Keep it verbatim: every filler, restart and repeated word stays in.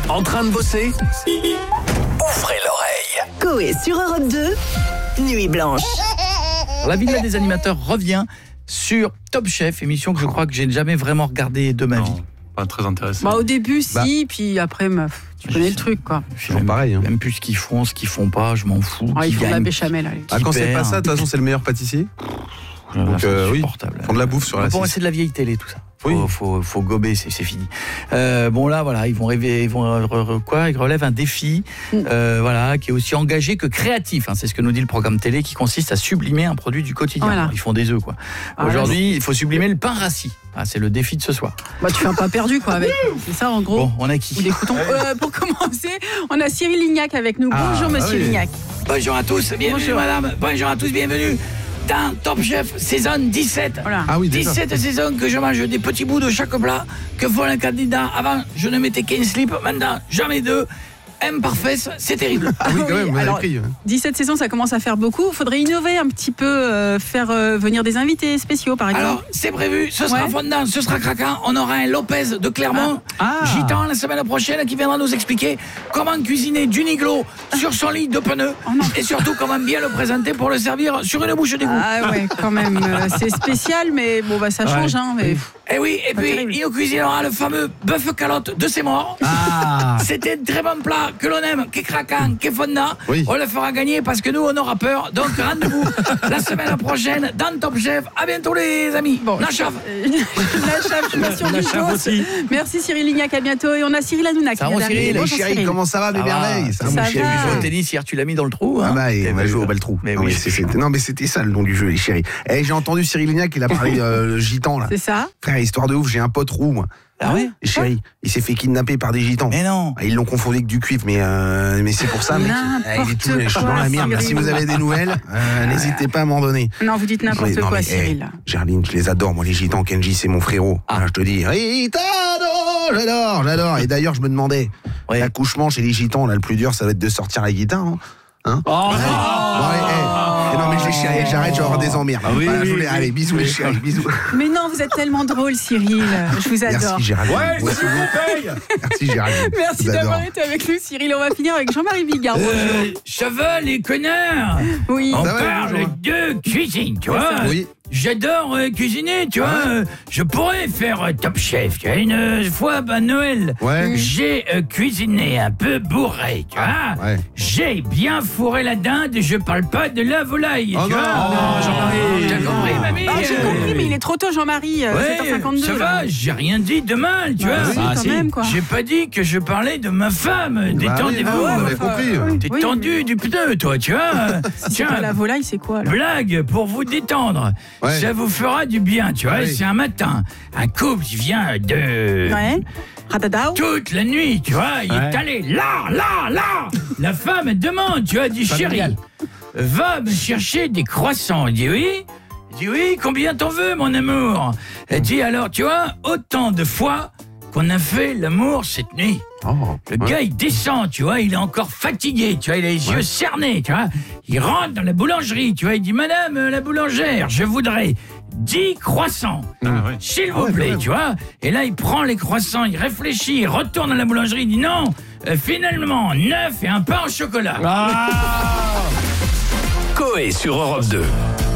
En train de bosser? Ouvrez l'oreille. Coé sur Europe deux, Nuit Blanche. La Villa des animateurs revient sur Top Chef, émission que je crois que j'ai jamais vraiment regardée de ma non, vie. Pas très intéressant. Bah, au début, si, Bah. puis après, ma- tu connais le truc, quoi. Je sais Toujours même, pareil, hein. même plus ce qu'ils font, ce qu'ils font pas, je m'en fous. Ah, Qui ils font de la gagne, béchamel, allez. Ah, quand c'est perd. pas ça, de toute façon, c'est le meilleur pâtissier. Là, Donc, c'est euh, oui, insupportable. ils font de la bouffe sur la Pour moi, six. c'est de la vieille télé, tout ça. Faut, Oui. faut, faut gober, c'est, c'est fini. Euh, bon là, voilà, ils vont rêver, ils vont re- re- quoi Ils relèvent un défi, euh, voilà, qui est aussi engagé que créatif. Hein, c'est ce que nous dit le programme télé, qui consiste à sublimer un produit du quotidien. Voilà. Ils font des œufs, quoi. Ah, Aujourd'hui, il faut sublimer le pain rassis. Ah, c'est le défi de ce soir. Bah, tu fais un pas perdu, quoi, avec. C'est ça, en gros. Bon, on a Nous qui l'écoutons. Euh, pour commencer, on a Cyril Lignac avec nous. Ah, Bonjour, monsieur oui. Lignac. Bonjour à tous, bienvenue Bonjour. madame. Bonjour à tous, bienvenue dans Top Chef saison dix-sept. Voilà. Ah oui, déjà. dix-sept saisons que je mange des petits bouts de chaque plat que font les candidats. Avant, je ne mettais qu'un slip, maintenant, j'en mets deux. M par fesse, c'est terrible. Ah oui, quand même, vous avez alors, pris. hein. dix-sept saisons, ça commence à faire beaucoup. Il faudrait innover un petit peu, euh, faire euh, venir des invités spéciaux, par exemple. Alors, c'est prévu, ce sera Ouais. fondant, ce sera craquant. On aura un Lopez de Clermont, Ah. gitan la semaine prochaine, qui viendra nous expliquer comment cuisiner du niglo sur son lit de pneus. Oh non. Et surtout, comment bien le présenter pour le servir sur une bouche d'égout. Ah ouais, quand même, euh, c'est spécial, mais bon, bah ça change, hein. Mais... Et oui, et Pas puis terrible. il nous cuisinera le fameux bœuf calotte de ses morts. Ah. C'était un très bon plat que l'on aime, qui est craquant, qui est fondant. Oui. On le fera gagner parce que nous, on aura peur. Donc rendez-vous la semaine prochaine dans Top Chef. À bientôt les amis. Bon, Nachaf. Euh, Nachaf, je suis pas sûre du dos. Merci Cyril Lignac, à bientôt. Et on a Cyril Hanouna qui Ça va, vient mon d'arriver. Cyril, Bonjour, Chérie, Cyril. comment ça va, mes Ça va. merveilles? Ça va, Ça mon chéri? va. Tu joues au tennis hier, tu l'as mis dans le trou. Hein. Ah bah, Eh on a ben, joué au bel trou. Mais non, oui. mais c'est- c'était- non, mais c'était ça le nom du jeu, les chéris. Eh, j'ai entendu Cyril Lignac, il a parlé euh, gitan, là. C'est ça. Frère, histoire de ouf, j'ai un pote roux, moi. Ah ouais Les chéris, il s'est fait kidnapper par des gitans. Mais non. Ah, ils l'ont confondu avec du cuivre, mais, euh, mais c'est pour ça, mec. N'importe Ah, il est tout, je suis quoi, dans la merde. Cyril. Si vous avez des nouvelles, euh, n'hésitez pas à m'en donner. Non, vous dites n'importe Mais- non, quoi, mais, Cyril. eh, Gerline, je les adore, moi, les gitans. Kenji, c'est mon frérot. Ah, je te dis, Gitano, j'adore, j'adore. Et d'ailleurs, je me demandais, Ouais. l'accouchement chez les gitans, là, le plus dur, ça va être de sortir la guitare, hein, hein Oh, Ouais, eh, eh, non, mais je les chéris, j'arrête, je vais avoir des emmerdes. Ah oui, Voilà, je oui, voulais- oui. allez, bisous, les chéris, bisous. Mais non, vous êtes tellement drôle, Cyril. Je vous adore. Merci, Géraldine. Ouais, Moi, c'est vous paye. Merci, Géraldine. Merci Je vous adore. d'avoir été avec nous, Cyril. On va finir avec Jean-Marie Bigard. Bonjour. Euh, ça va les connards? Oui. On Ça va, parle bonjour. de cuisine, tu vois. Oui. J'adore euh, cuisiner, tu vois. Euh, Je pourrais faire euh, Top Chef. Tu vois, une euh, fois à Noël, Ouais. j'ai euh, cuisiné un peu bourré, tu vois. ouais. J'ai bien fourré la dinde. Je parle pas de la volaille, Oh tu non. vois. Oh, Jean-Marie. T'as compris, mamie? Ah, j'ai Euh, compris, mais il est trop tôt, Jean-Marie. euh, Ouais, sept heures cinquante-deux. ça va, j'ai rien dit de mal, tu Bah vois. oui, Ah, quand si. même, quoi. J'ai pas dit que je parlais de ma femme. Bah oui, Détendez-vous. ah ouais, on avait enfin, compris. oui. T'es Oui, tendu mais- du pneu, toi, tu vois. Si c'est pas la volaille, c'est quoi, alors? Blague pour vous détendre. Ouais. Ça vous fera du bien, tu vois. Oui. C'est un matin. Un couple qui vient de... Ouais. Radadao. Toute la nuit, tu vois. Il Ouais. est allé là, là, là. La femme elle demande, tu vois, dit chérie, va me chercher des croissants. Il dit oui. Il dit oui, combien t'en veux, mon amour? Elle dit alors, tu vois, autant de fois qu'on a fait l'amour cette nuit. Oh, Le gars, il descend, tu vois, il est encore fatigué, tu vois, il a les yeux cernés, tu vois. Il rentre dans la boulangerie, tu vois, il dit, Madame euh, la boulangère, je voudrais dix croissants, Ah, ouais. s'il vous ouais, plaît, quand même. tu vois. Et là, il prend les croissants, il réfléchit, il retourne à la boulangerie, il dit, non, euh, finalement, neuf et un pain au chocolat. Coé sur Europe deux.